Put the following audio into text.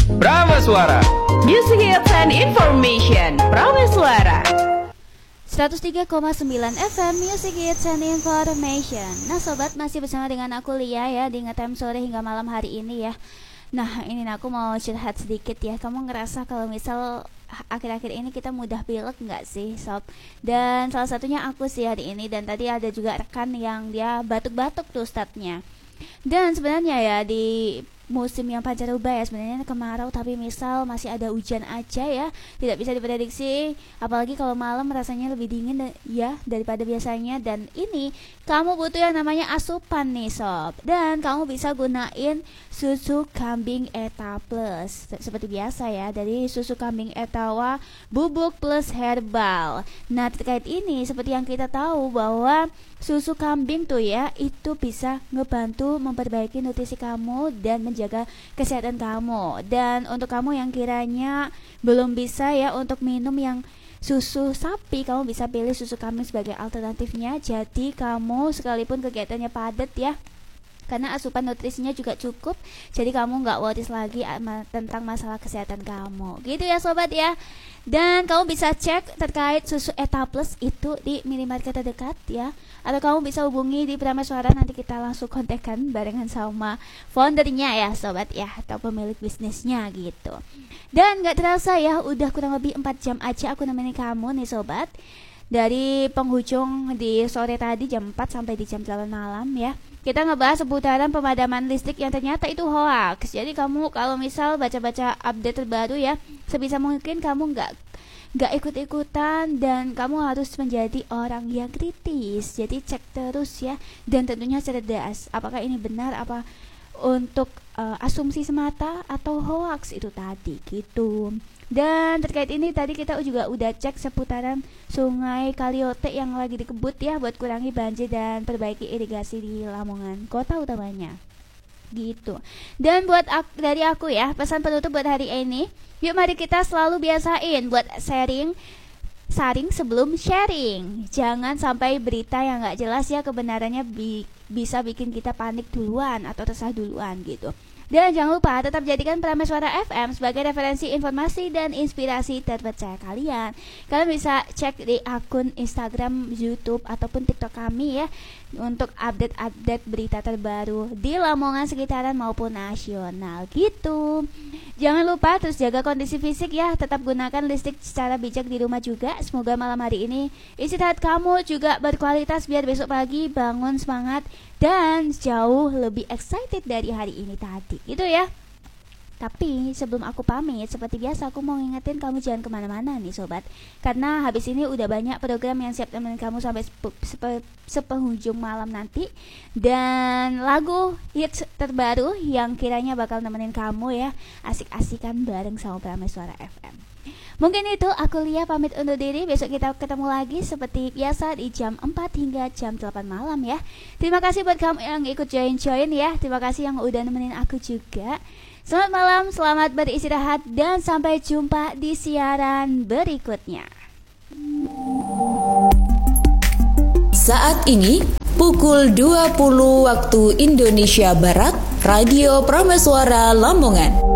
Prameswara. Music Hits and Information. Prameswara 103,9 FM Music Hits and Information. Nah sobat, masih bersama dengan aku Lia ya di Ngetem sore hingga malam hari ini ya. Nah ini aku mau curhat sedikit ya. Kamu ngerasa kalau misal akhir-akhir ini kita mudah pilek nggak sih sob? Dan salah satunya aku sih hari ini. Dan tadi ada juga rekan yang dia batuk-batuk tuh statnya. Dan sebenarnya ya di musim yang pancaroba ya, sebenarnya kemarau tapi misal masih ada hujan aja ya, tidak bisa diprediksi, apalagi kalau malam rasanya lebih dingin ya daripada biasanya. Dan ini kamu butuh yang namanya asupan nih sob, dan kamu bisa gunain susu kambing Eta Plus seperti biasa ya, dari susu kambing Etawa bubuk plus herbal. Nah terkait ini seperti yang kita tahu bahwa susu kambing tuh ya itu bisa ngebantu memperbaiki nutrisi kamu dan menjaga kesehatan kamu. Dan untuk kamu yang kiranya belum bisa ya untuk minum yang susu sapi, kamu bisa pilih susu kambing sebagai alternatifnya. Jadi kamu sekalipun kegiatannya padat ya, karena asupan nutrisinya juga cukup, jadi kamu nggak worries lagi tentang masalah kesehatan kamu gitu ya sobat ya. Dan kamu bisa cek terkait susu Eta Plus itu di minimarket terdekat ya, atau kamu bisa hubungi di Prameswara, nanti kita langsung kontekan barengan sama foundernya ya sobat ya, atau pemilik bisnisnya gitu. Dan gak terasa ya udah kurang lebih 4 jam aja aku nemenin kamu nih sobat, dari penghujung di sore tadi jam 4 sampai di jam 8 malam ya. Kita ngebahas seputaran pemadaman listrik yang ternyata itu hoax. Jadi kamu kalau misal baca-baca update terbaru ya, sebisa mungkin kamu nggak ikut-ikutan, dan kamu harus menjadi orang yang kritis. Jadi cek terus ya, dan tentunya cerdas. Apakah ini benar, apa untuk asumsi semata atau hoax itu tadi gitu. Dan terkait ini tadi kita juga udah cek seputaran sungai Kaliote yang lagi dikebut ya, buat kurangi banjir dan perbaiki irigasi di Lamongan kota utamanya gitu. Dan buat dari aku ya, pesan penutup buat hari ini, yuk mari kita selalu biasain buat saring sebelum sharing. Jangan sampai berita yang gak jelas ya kebenarannya bisa bikin kita panik duluan atau resah duluan gitu. Dan jangan lupa tetap jadikan Prameswara FM sebagai referensi informasi dan inspirasi terpercaya kalian. Kalian bisa cek di akun Instagram, YouTube, ataupun TikTok kami ya, untuk update-update berita terbaru di Lamongan sekitaran maupun nasional gitu. Jangan lupa terus jaga kondisi fisik ya, tetap gunakan listrik secara bijak di rumah juga. Semoga malam hari ini istirahat kamu juga berkualitas, biar besok pagi bangun semangat dan jauh lebih excited dari hari ini tadi gitu ya. Tapi sebelum aku pamit, seperti biasa aku mau ngingetin kamu jangan kemana-mana nih sobat, karena habis ini udah banyak program yang siap temenin kamu sampai sepenghujung malam nanti. Dan lagu hits terbaru yang kiranya bakal nemenin kamu ya, asik-asikan bareng sama Prameswara FM. Mungkin itu aku Lia pamit undur diri. Besok kita ketemu lagi seperti biasa di jam 4 hingga jam 8 malam ya. Terima kasih buat kamu yang ikut join ya. Terima kasih yang udah nemenin aku juga. Selamat malam, selamat beristirahat, dan sampai jumpa di siaran berikutnya. Saat ini pukul 20 waktu Indonesia Barat, Radio Prameswara Lamongan.